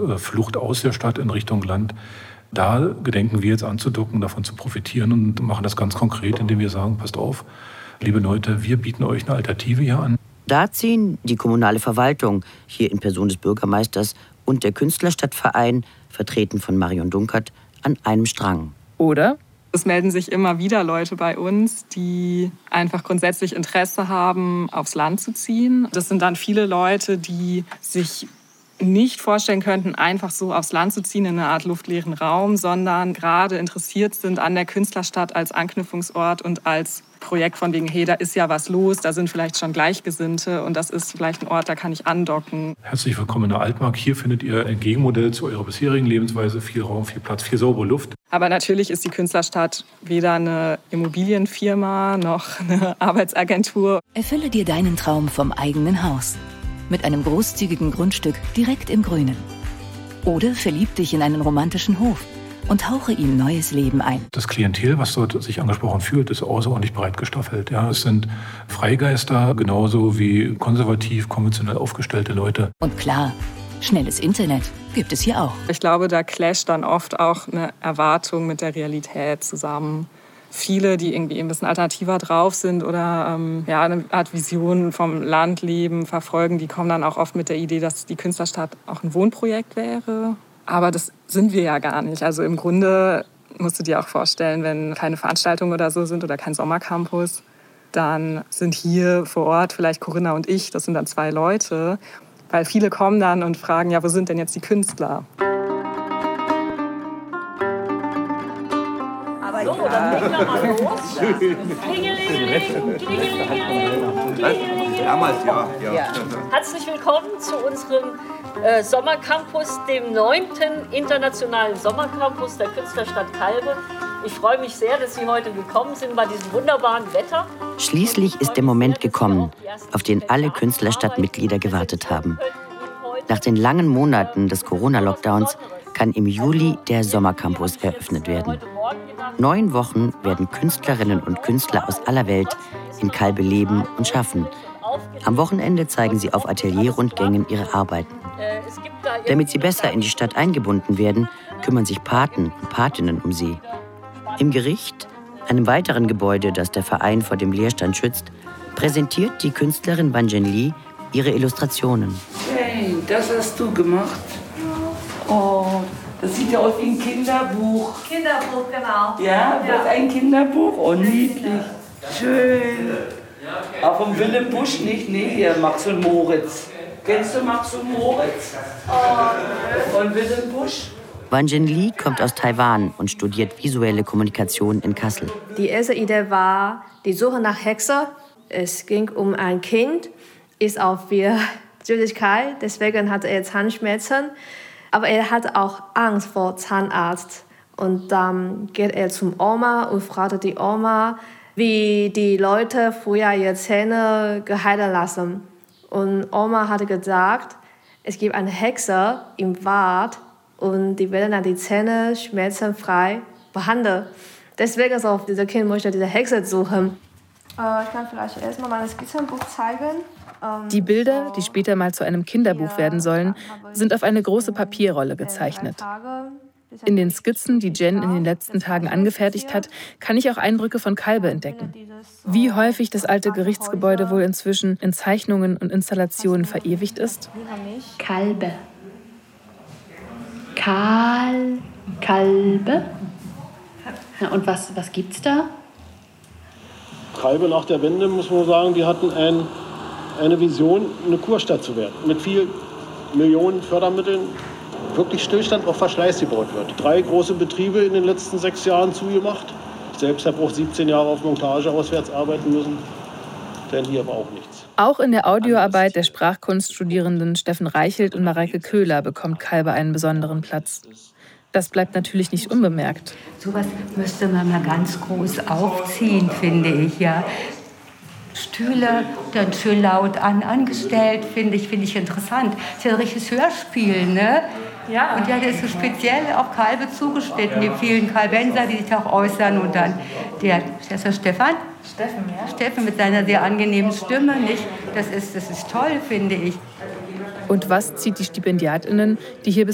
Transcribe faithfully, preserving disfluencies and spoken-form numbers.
äh, Flucht aus der Stadt in Richtung Land. Da gedenken wir jetzt anzudocken, davon zu profitieren und machen das ganz konkret, indem wir sagen, passt auf, liebe Leute, wir bieten euch eine Alternative hier an. Da ziehen die kommunale Verwaltung, hier in Person des Bürgermeisters, und der Künstlerstadtverein, vertreten von Marion Dunkert, an einem Strang. Oder? Es melden sich immer wieder Leute bei uns, die einfach grundsätzlich Interesse haben, aufs Land zu ziehen. Das sind dann viele Leute, die sich nicht vorstellen könnten, einfach so aufs Land zu ziehen in eine Art luftleeren Raum, sondern gerade interessiert sind an der Künstlerstadt als Anknüpfungsort und als Projekt von wegen, hey, da ist ja was los, da sind vielleicht schon Gleichgesinnte und das ist vielleicht ein Ort, da kann ich andocken. Herzlich willkommen in der Altmark. Hier findet ihr ein Gegenmodell zu eurer bisherigen Lebensweise. Viel Raum, viel Platz, viel saubere Luft. Aber natürlich ist die Künstlerstadt weder eine Immobilienfirma noch eine Arbeitsagentur. Erfülle dir deinen Traum vom eigenen Haus. Mit einem großzügigen Grundstück direkt im Grünen. Oder verlieb dich in einen romantischen Hof und hauche ihm neues Leben ein. Das Klientel, was dort sich angesprochen fühlt, ist außerordentlich breit gestaffelt. Ja, es sind Freigeister, genauso wie konservativ, konventionell aufgestellte Leute. Und klar, schnelles Internet gibt es hier auch. Ich glaube, da clasht dann oft auch eine Erwartung mit der Realität zusammen. Viele, die irgendwie ein bisschen alternativer drauf sind oder ähm, ja, eine Art Vision vom Landleben verfolgen, die kommen dann auch oft mit der Idee, dass die Künstlerstadt auch ein Wohnprojekt wäre. Aber das sind wir ja gar nicht. Also im Grunde musst du dir auch vorstellen, wenn keine Veranstaltungen oder so sind oder kein Sommercampus, dann sind hier vor Ort vielleicht Corinna und ich, das sind dann zwei Leute. Weil viele kommen dann und fragen, ja, wo sind denn jetzt die Künstler? So, dann legen wir mal los. Klingelingeling, klingelingeling, klingelingeling. Damals, ja. ja. Herzlich willkommen zu unserem äh, Sommercampus, dem neunten internationalen Sommercampus der Künstlerstadt Calbe. Ich freue mich sehr, dass Sie heute gekommen sind bei diesem wunderbaren Wetter. Schließlich ist der Moment gekommen, auf den alle Künstlerstadtmitglieder gewartet haben. Nach den langen Monaten des Corona-Lockdowns kann im Juli der Sommercampus eröffnet werden. Neun Wochen werden Künstlerinnen und Künstler aus aller Welt in Calbe leben und schaffen. Am Wochenende zeigen sie auf Atelierrundgängen ihre Arbeiten. Damit sie besser in die Stadt eingebunden werden, kümmern sich Paten und Patinnen um sie. Im Gericht, einem weiteren Gebäude, das der Verein vor dem Leerstand schützt, präsentiert die Künstlerin Wanjen Lee ihre Illustrationen. Hey, das hast du gemacht. Oh, das sieht ja aus wie ein Kinderbuch. Kinderbuch, genau. Ja, das ist ein Kinderbuch. Oh, niedlich. Schön. Aber vom Willem Busch nicht, nee, hier, Max und Moritz. Kennst du Max und Moritz? Oh, von Willem Busch? Wanjen Lee kommt aus Taiwan und studiert visuelle Kommunikation in Kassel. Die erste Idee war die Suche nach Hexe. Es ging um ein Kind, ist auf wir Süßigkeit, deswegen hatte er Zahnschmerzen. Aber er hat auch Angst vor Zahnarzt. Und dann geht er zum Oma und fragt die Oma, wie die Leute früher ihre Zähne geheilen lassen. Und Oma hatte gesagt, es gibt eine Hexe im Wald und die werden dann die Zähne schmerzenfrei behandeln. Deswegen so, dieser Kind möchte diese Hexe suchen. Äh, ich kann vielleicht erstmal mein Skizzenbuch zeigen. Die Bilder, die später mal zu einem Kinderbuch werden sollen, sind auf eine große Papierrolle gezeichnet. In den Skizzen, die Jen in den letzten Tagen angefertigt hat, kann ich auch Eindrücke von Calbe entdecken. Wie häufig das alte Gerichtsgebäude wohl inzwischen in Zeichnungen und Installationen verewigt ist? Calbe. Kal, Calbe. Ja, und was, was gibt's da? Calbe nach der Wende, muss man sagen, die hatten ein eine Vision, eine Kurstadt zu werden. Mit vielen Millionen Fördermitteln wirklich Stillstand auf Verschleiß gebaut wird. Drei große Betriebe in den letzten sechs Jahren zugemacht. Ich selbst habe auch siebzehn Jahre auf Montage auswärts arbeiten müssen. Denn hier war auch nichts. Auch in der Audioarbeit der Sprachkunststudierenden Steffen Reichelt und Mareike Köhler bekommt Calbe einen besonderen Platz. Das bleibt natürlich nicht unbemerkt. Sowas müsste man mal ganz groß aufziehen, finde ich, ja. Stühle dann schön laut an, angestellt, finde ich, finde ich interessant. Das ist ja ein richtiges Hörspiel, ne? Ja. Und ja, der ist so speziell auf Calbe zugeschnitten, die vielen Calbenser, die sich auch äußern. Und dann der, der ist das Stefan? Steffen, ja. Steffen mit seiner sehr angenehmen Stimme, nicht? Das ist, das ist toll, finde ich. Und was zieht die StipendiatInnen, die hier bis